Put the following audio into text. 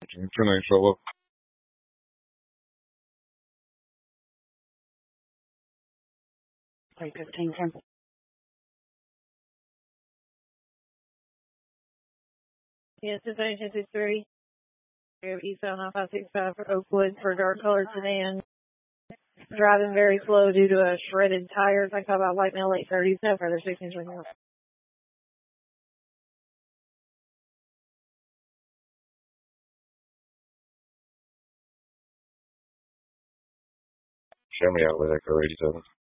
يمكننا إن شاء الله. Play 15 10. Yes, Division 23. Eastbound 9565 for Oakwood for dark colored sedan. Driving very slow due to a shredded tires. I call about light mail 837 for their 16 right now. Show me outlet Echo 87.